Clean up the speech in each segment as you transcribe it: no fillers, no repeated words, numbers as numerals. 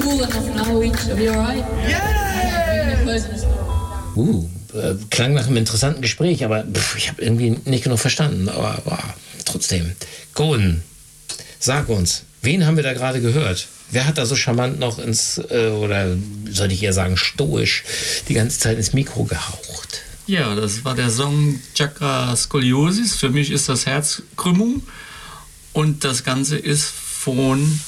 cool enough now, each of you, alright? Yeah! Klang nach einem interessanten Gespräch, aber ich habe irgendwie nicht genug verstanden. Aber trotzdem. Gordon, sag uns, wen haben wir da gerade gehört? Wer hat da so charmant noch oder sollte ich eher sagen stoisch, die ganze Zeit ins Mikro gehaucht? Ja, das war der Song Chakra Skoliosis. Für mich ist das Herzkrümmung. Und das Ganze ist von?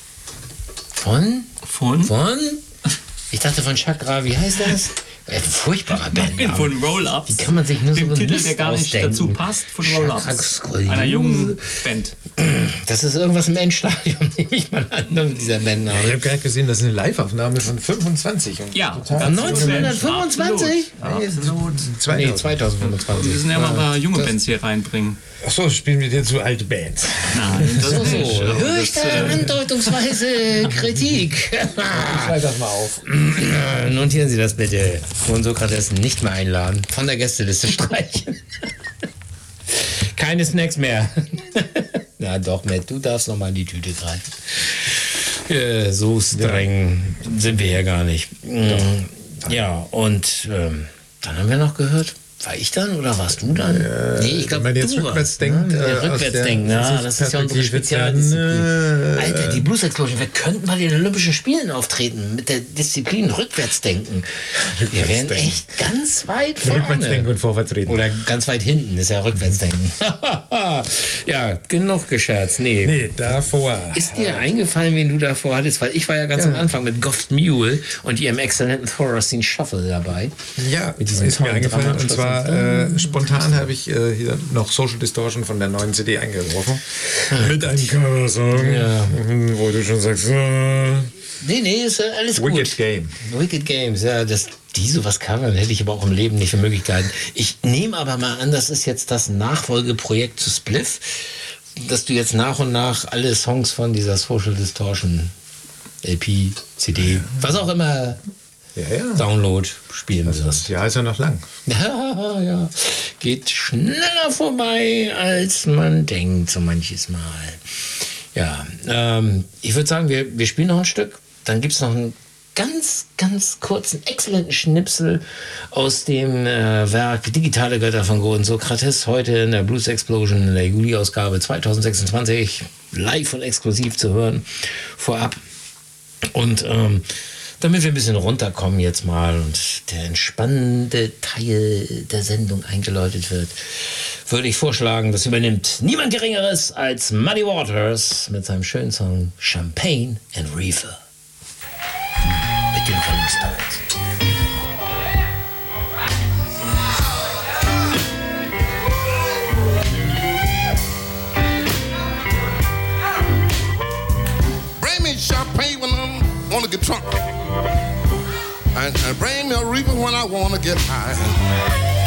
Ich dachte von Chakra, wie heißt das? Ein furchtbarer Band. Von Roll-Ups. Wie kann man sich nur den so einen Titel, Mist der gar nicht ausdenken? dazu passt, von Roll-Ups. Einer jungen Band. Das ist irgendwas im Endstadium, nehme ich mal an, mit dieser Band. Ja, ich habe gerade gesehen, das ist eine Live-Aufnahme von 25. Und Ja, Von 1925? Absolut. 2025. Wir müssen ja mal ein paar junge Bands hier reinbringen. Achso, spielen wir jetzt so alte Bands. Nein, das nicht. Aber Höchste andeutungsweise Kritik. Schreib das mal auf. Notieren Sie das bitte. Und Sokrates nicht mehr einladen. Von der Gästeliste streichen. Keine Snacks mehr. Na doch, Matt, du darfst noch mal in die Tüte greifen. So streng sind wir ja gar nicht. Ja, und dann haben wir noch gehört. War ich dann oder warst du dann? Nee, ich glaube, wenn man jetzt du rückwärts warst, denkt, ne? Rückwärts denken, ja, das ist ja unsere Spezialdisziplin. Alter, die Blues Explosion, wir könnten bei den Olympischen Spielen auftreten mit der Disziplin Rückwärts denken. Wir wären echt ganz weit vorne. Rückwärts denken und vorwärts reden. Oder ganz weit hinten, ist ja Rückwärts denken. Ja, genug gescherzt. Nee, davor. Ist dir eingefallen, wen du davor hattest? Weil ich war ja ganz am Anfang mit Goft Mule und ihrem exzellenten Thorazine Shuffle dabei. Ja, mit diesem ist mir tollen eingefallen. Und Drama- zwar spontan habe ich hier noch Social Distortion von der neuen CD eingeworfen. Mit einem Coversong, wo du schon sagst, Nee, ist alles gut. Wicked Game. Wicked Games, ja, die sowas covern, hätte ich aber auch im Leben nicht für Möglichkeiten. Ich nehme aber mal an, das ist jetzt das Nachfolgeprojekt zu Spliff, dass du jetzt nach und nach alle Songs von dieser Social Distortion LP, CD, was auch immer, Download spielen wirst. Das Jahr ist ja noch lang. Ja, geht schneller vorbei, als man denkt, so manches Mal. Ja, ich würde sagen, wir spielen noch ein Stück. Dann gibt es noch einen ganz, ganz kurzen, exzellenten Schnipsel aus dem Werk Digitale Götter von Gordon Sokrates. Heute in der Blues Explosion in der Juli-Ausgabe 2026. Live und exklusiv zu hören. Vorab. Und damit wir ein bisschen runterkommen jetzt mal und der entspannende Teil der Sendung eingeläutet wird, würde ich vorschlagen, das übernimmt niemand Geringeres als Muddy Waters mit seinem schönen Song Champagne and Reefer. Mit den Rolling Stones. Bring me champagne when I wanna get drunk. And bring me a reaper when I wanna get high.